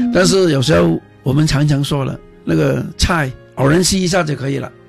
但是有时候我们常常说了，那个菜偶然吸一下就可以了。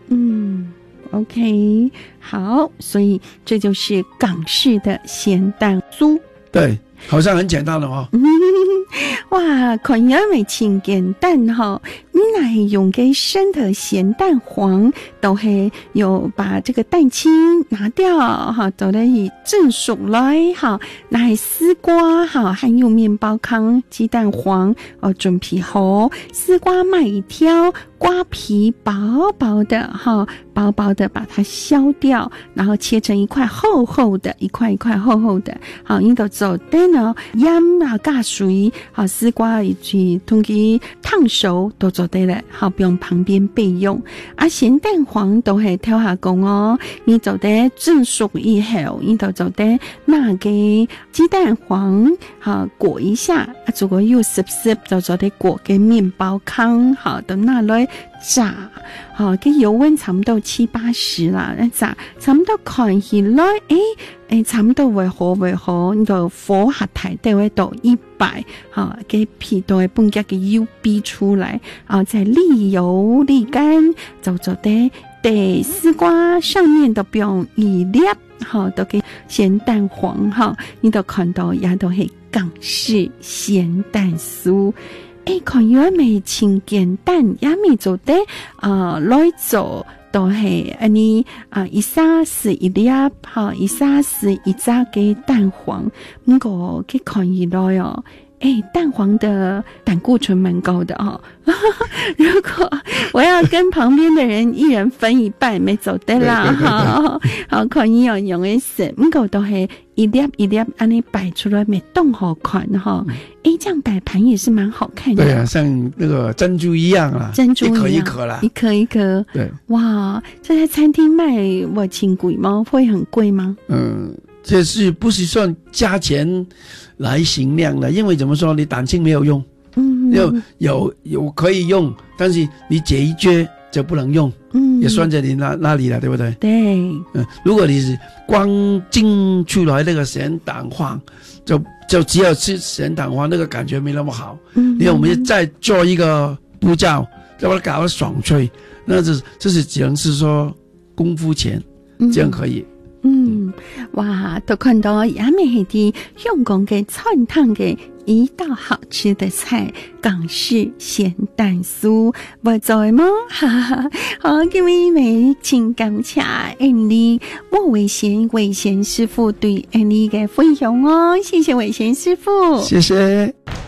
OK， 好，所以这就是港式的咸蛋酥。 对，好像很简单的哦。 哇，看起来咪真简单哈！你那是用嘅生的咸蛋黄，都是有把这个蛋清拿掉哈，都得以蒸熟来哈。那是丝瓜哈，还有面包糠、鸡蛋黄准皮好，丝瓜买一挑，瓜皮薄薄的哈，薄薄的把它削掉，然后切成一块厚厚的，一块一块厚厚的。好，你都做的呢，盐啊、加水，好，丝瓜以及通过烫熟都做对了，好，不用旁边备用。咸蛋黄都是挑下工哦，你做的蒸熟以后，你都做的拿给鸡蛋黄好裹一下，如果又湿湿，就做的裹给面包糠，好，都拿来炸，好，个油温差不多70-80啦，炸差不多看起来，差不多会好，你就火下台都会到100，好，给皮都会半加个油逼出来，好，再沥油沥干，就做的丝瓜上面都不用一粒，好，都给咸蛋黄，好，你都看到也都是港式咸蛋酥。看起来咪真简单，也咪做得來做都係安尼一沙是一粒，好，一沙是一扎嘅蛋黃，不過佢看起來哦。蛋黄的胆固醇蛮高的哦。如果我要跟旁边的人一人分一半，没走得啦哈。好，可以用的是，不过都是一粒一粒安尼摆出来，没动好看哈。这样摆盘也是蛮好看的。 对啊，像那个珍珠一样啊， 珍珠一样， 一颗一颗啦， 一颗一颗。 对， 哇，这在餐厅卖我挺贵吗？会很贵吗？ 这是不是算加钱来衡量的？因为怎么说，你蛋清没有用，有可以用，但是你解一撅就不能用，也算在你那里了，对不对？ 对， 如果你是光蒸出来那个咸蛋黄，就只有吃咸蛋黄，那个感觉没那么好。因为我们再做一个步骤，再把它搞得爽脆，那这是只能是说功夫钱，这样可以。 哇，都看到也咪係啲香港嘅餐廳嘅一道好吃的菜，港式咸蛋酥，不在嗎？哈哈，好，各位美請感謝Andy莫偉賢師傅對Andy嘅分享哦，謝謝偉賢師傅， 謝謝。